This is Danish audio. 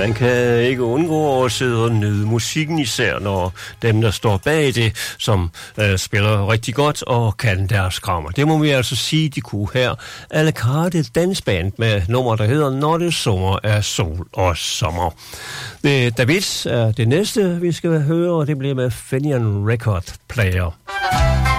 Man kan ikke undgå at sidde og nyde musikken, især når dem, der står bag det, som spiller rigtig godt og kan deres krammer. Det må vi altså sige, de kunne her. A la carte dansband med nummer, der hedder Når det sommer er sol og sommer. David er det næste, vi skal høre, og det bliver med Fenian Record Player.